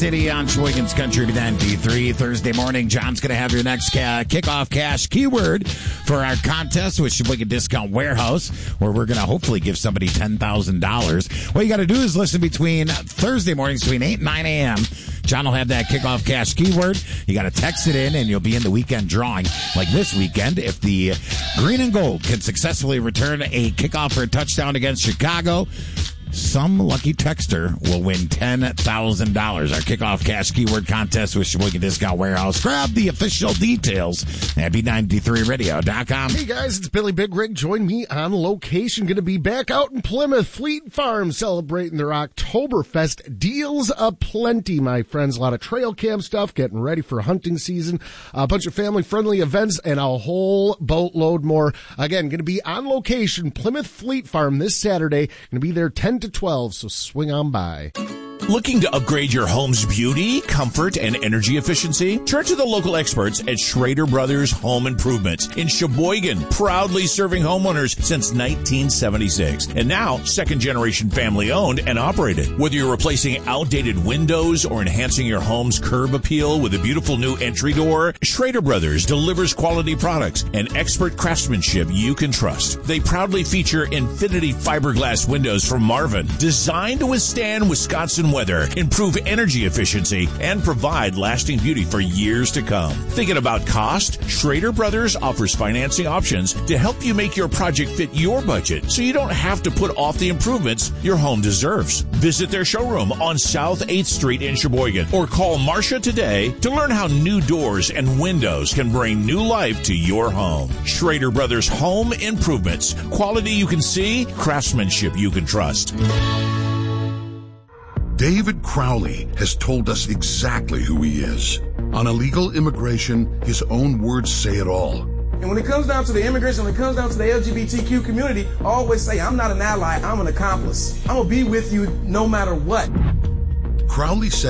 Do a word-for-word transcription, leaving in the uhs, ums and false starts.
City on Sheboygan's Country ninety-three. Thursday morning, John's going to have your next ca- kickoff cash keyword for our contest with Sheboygan Discount Warehouse, where we're going to hopefully give somebody ten thousand dollars. What you got to do is listen between Thursday mornings between eight and nine a.m. John will have that kickoff cash keyword. You got to text it in, and you'll be in the weekend drawing. Like this weekend, if the Green and Gold can successfully return a kickoff for a touchdown against Chicago, some lucky texter will win ten thousand dollars. Our kickoff cash keyword contest with Sheboygan Discount Warehouse. Grab the official details at B ninety-three radio dot com. Hey guys, it's Billy Big Rig. Join me on location. Going to be back out in Plymouth. Fleet Farm celebrating their Oktoberfest. Deals aplenty, my friends. A lot of trail cam stuff, getting ready for hunting season. A bunch of family-friendly events and a whole boatload more. Again, going to be on location, Plymouth Fleet Farm this Saturday. Going to be there ten to twelve, so swing on by. Looking to upgrade your home's beauty, comfort, and energy efficiency? Turn to the local experts at Schrader Brothers Home Improvement in Sheboygan, proudly serving homeowners since nineteen seventy-six. And now, second-generation family-owned and operated. Whether you're replacing outdated windows or enhancing your home's curb appeal with a beautiful new entry door, Schrader Brothers delivers quality products and expert craftsmanship you can trust. They proudly feature Infinity fiberglass windows from Marvin, designed to withstand Wisconsin weather, improve energy efficiency, and provide lasting beauty for years to come. Thinking about cost? Schrader Brothers offers financing options to help you make your project fit your budget so you don't have to put off the improvements your home deserves. Visit their showroom on South eighth Street in Sheboygan or call Marcia today to learn how new doors and windows can bring new life to your home. Schrader Brothers Home Improvements. Quality you can see, craftsmanship you can trust. David Crowley has told us exactly who he is. On illegal immigration, his own words say it all. And when it comes down to the immigrants, when it comes down to the L G B T Q community, I always say, I'm not an ally, I'm an accomplice. I'm going to be with you no matter what. Crowley said